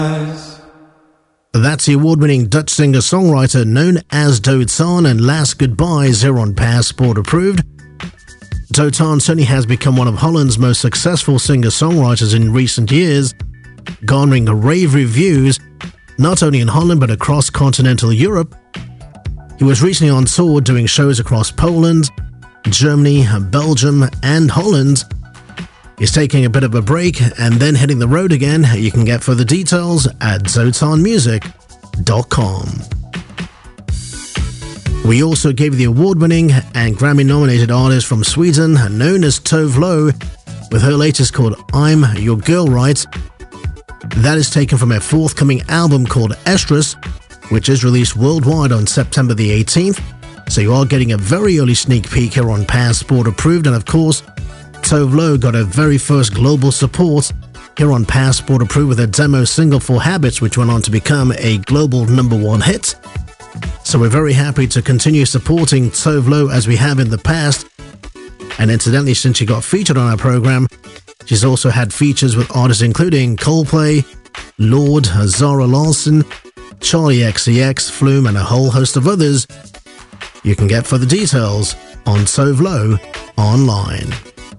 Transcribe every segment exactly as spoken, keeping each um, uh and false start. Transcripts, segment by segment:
That's the award-winning Dutch singer-songwriter known as Dotan and Last Goodbyes here on Passport Approved. Dotan certainly has become one of Holland's most successful singer-songwriters in recent years, garnering rave reviews not only in Holland but across continental Europe. He was recently on tour doing shows across Poland, Germany, Belgium and Holland. He's taking a bit of a break and then hitting the road again. You can get further details at dotan music dot com. We also gave you the award-winning and Grammy-nominated artist from Sweden known as Tove Lo with her latest called I'm Your Girl Right. That is taken from her forthcoming album called Estrus, which is released worldwide on September the eighteenth. So you are getting a very early sneak peek here on Passport Approved, and of course, Tove Lo got her very first global support here on Passport Approved with her demo single For Habits, which went on to become a global number one hit. So we're very happy to continue supporting Tove Lo as we have in the past. And incidentally, since she got featured on our program, she's also had features with artists including Coldplay, Lorde, Zara Larsson, Charlie X C X, Flume, and a whole host of others. You can get further details on Tove Lo online.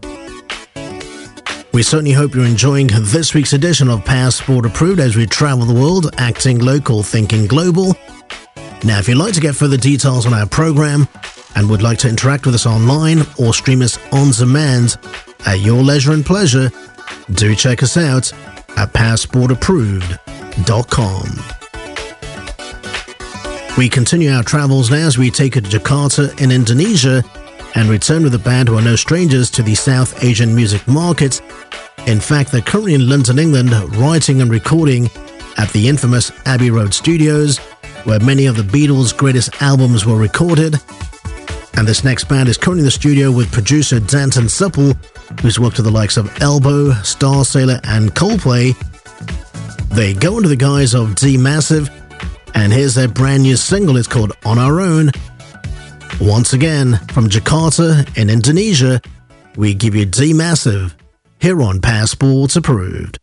We certainly hope you're enjoying this week's edition of Passport Approved as we travel the world, acting local, thinking global. Now, if you'd like to get further details on our program and would like to interact with us online or stream us on demand at your leisure and pleasure, do check us out at passport approved dot com. We continue our travels now as we take it to Jakarta in Indonesia and return with a band who are no strangers to the South Asian music market. In fact, they're currently in London, England, writing and recording at the infamous Abbey Road Studios, where many of the Beatles' greatest albums were recorded. And this next band is currently in the studio with producer Danton Supple, who's worked with the likes of Elbow, Star Sailor, and Coldplay. They go under the guise of D Massive, and here's their brand new single. It's called On Our Own. Once again, from Jakarta in Indonesia, we give you D Massive here on Passport Approved.